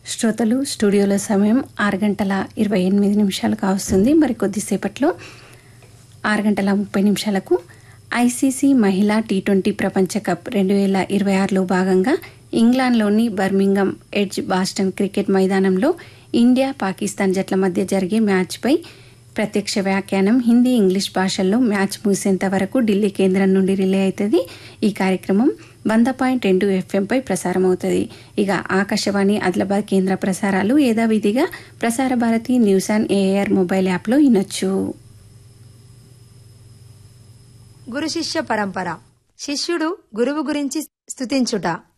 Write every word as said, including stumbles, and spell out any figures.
శ్రోతలు స్టూడియోలో సమయం ఆరు గంటల ఇరవై ఎనిమిది నిమిషాలు కావస్తుంది. మరి కొద్దిసేపట్లో ఆరు గంటల ముప్పై నిమిషాలకు ఐసీసీ మహిళా టీ ట్వంటీ ప్రపంచ కప్ రెండు వేల ఇరవై ఆరులో భాగంగా ఇంగ్లాండ్లోని బర్మింగం ఎడ్జ్ బాస్టన్ క్రికెట్ మైదానంలో ఇండియా పాకిస్తాన్ జట్ల మధ్య జరిగే మ్యాచ్పై ప్రత్యక్ష వ్యాఖ్యానం హిందీ ఇంగ్లీష్ భాషల్లో మ్యాచ్ ముగిసేంత వరకు ఢిల్లీ కేంద్రం నుండి రిలే అవుతుంది. ఈ కార్యక్రమం వంద పాయింట్ రెండు ఎఫ్ఎంపై ప్రసారం అవుతుంది. ఇక ఆకాశవాణి ఆదిలాబాద్ కేంద్ర ప్రసారాలు యథావిధిగా Prasar Bharati news and AR mobile యాప్లో వినొచ్చు. గురు శిష్య పరంపర. శిష్యుడు గురువు గురించి స్తుతించుట.